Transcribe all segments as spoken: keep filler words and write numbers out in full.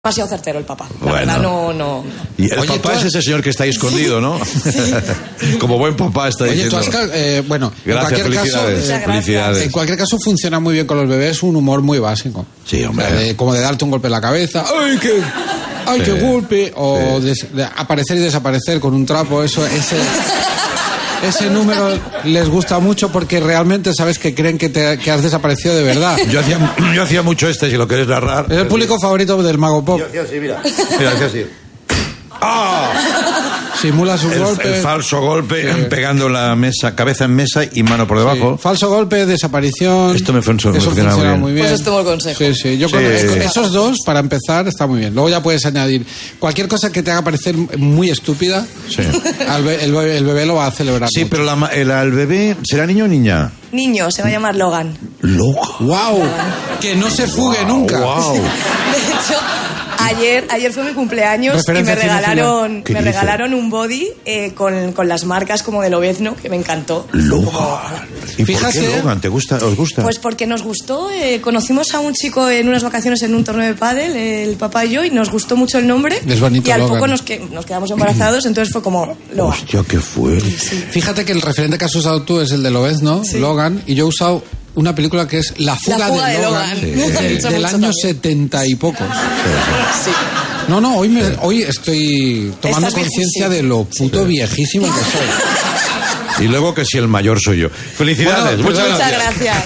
Demasiado certero el papá. La bueno. verdad, no, no. Y el Oye, papá has... es ese señor que está ahí escondido, ¿no? Sí. Como buen papá está Oye, diciendo. tú has, eh, bueno, gracias, en cualquier felicidades, caso, eh, felicidades. En cualquier caso funciona muy bien con los bebés un humor muy básico. Sí, hombre. O sea, de, como de darte un golpe en la cabeza, ¡ay, qué, ay, sí. qué golpe! O sí. de, de aparecer y desaparecer con un trapo, eso, ese... Ese número les gusta mucho porque realmente sabes que creen que, te, que has desaparecido de verdad. Yo hacía, yo hacía mucho este, si lo quieres narrar. Es el público favorito del Mago Pop. Yo hacía así, mira. Mira, hacía así. ¡Ah! Simula su el, golpe. El falso golpe, eh, pegando la mesa, cabeza en mesa y mano por debajo. Sí. Falso golpe, desaparición. Esto me funciona, Eso funciona muy bien. muy bien. Pues esto el consejo. Sí, sí. Yo sí. Con, esos dos, para empezar, está muy bien. Luego ya puedes añadir cualquier cosa que te haga parecer muy estúpida. Sí. Al be, el, el bebé lo va a celebrar. Sí, mucho. pero la, el, el bebé, ¿será niño o niña? Niño, se va a llamar Logan. ¿Logan? ¡Wow! Logan. Que no se fugue wow, nunca. Wow. De hecho, ayer, ayer fue mi cumpleaños Referencia y me regalaron, me regalaron un body eh, con, con las marcas como del Obezno, que me encantó. Logan. ¿Y Fíjate, por qué Logan? ¿Te gusta, os gusta? Pues porque nos gustó. Eh, conocimos a un chico en unas vacaciones en un torneo de pádel, el papá y yo, y nos gustó mucho el nombre. Es bonito, y al Logan. poco nos, que, nos quedamos embarazados, entonces fue como Logan. Hostia, qué fuerte. Sí. Fíjate que el referente que has usado tú es el de Obezno, sí. Logan, y yo he usado una película que es La fuga, La fuga de, de Logan, Logan. Sí. De, del año setenta y pocos. Sí. sí. No, no, hoy, me, hoy estoy tomando conciencia de lo puto sí. viejísimo que soy. Y luego que si el mayor soy yo. Felicidades. Bueno, muchas, muchas gracias. gracias.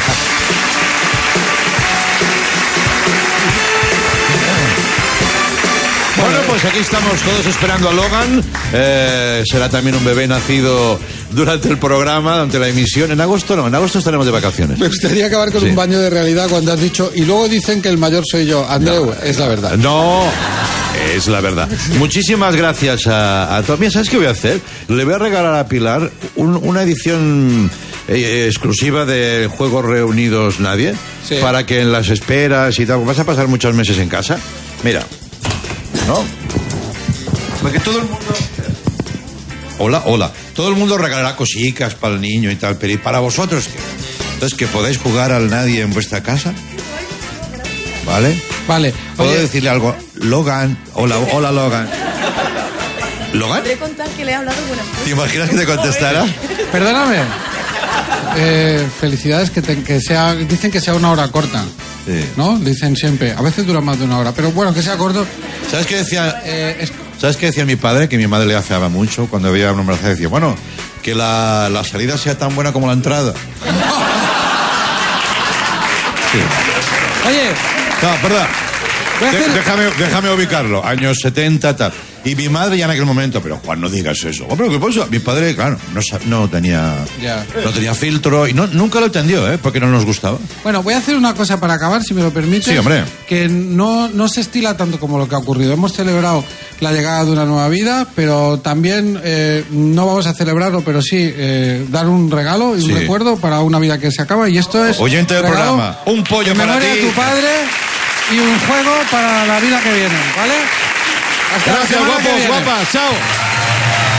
Bueno, pues aquí estamos todos esperando a Logan. Eh, será también un bebé nacido durante el programa, durante la emisión. En agosto no, en agosto estaremos de vacaciones. Me gustaría acabar con sí. un baño de realidad cuando has dicho, y luego dicen que el mayor soy yo. Andreu, no, es la verdad. No, es la verdad. Muchísimas gracias a, a todos. Mira, ¿sabes qué voy a hacer? Le voy a regalar a Pilar un, una edición eh, exclusiva de Juegos Reunidos Nadie, sí. para que en las esperas y tal, vas a pasar muchos meses en casa. Mira. ¿No? Porque todo el mundo... Hola, hola. Todo el mundo regalará cositas para el niño y tal, pero ¿y para vosotros qué? Entonces, ¿que podáis jugar al nadie en vuestra casa? ¿Vale? Vale. ¿Puedo Oye. decirle algo? Logan. Hola, hola, Logan. ¿Logan? Podré contar que le he hablado buenas cosas. ¿Te imaginas que te contestara? Perdóname. Eh, felicidades, que, te, que sea... Dicen que sea una hora corta. Sí. ¿No? Dicen siempre. A veces dura más de una hora, pero bueno, que sea corto. ¿Sabes qué decía? Eh, es... ¿Sabes qué decía mi padre? Que mi madre le afeaba mucho cuando veía una embarazada. Decía, bueno, que la, la salida sea tan buena como la entrada. Sí. Oye. No, perdón. Hacer... De, déjame, déjame ubicarlo. Años setenta, tal. Y mi madre ya en aquel momento, pero Juan, no digas eso. Hombre, ¿qué pasa? Mi padre, claro, no, no tenía yeah. no tenía filtro y no, nunca lo entendió, ¿eh? Porque no nos gustaba. Bueno, voy a hacer una cosa para acabar, si me lo permites. Sí, hombre. Que no, no se estila tanto como lo que ha ocurrido. Hemos celebrado la llegada de una nueva vida, pero también eh, no vamos a celebrarlo, pero sí eh, dar un regalo y un sí. recuerdo para una vida que se acaba. Y esto es... Oyente del programa, un pollo en para memoria ti. de tu padre y un juego para la vida que viene, ¿vale? Hasta Gracias, guapos, guapas. Chao.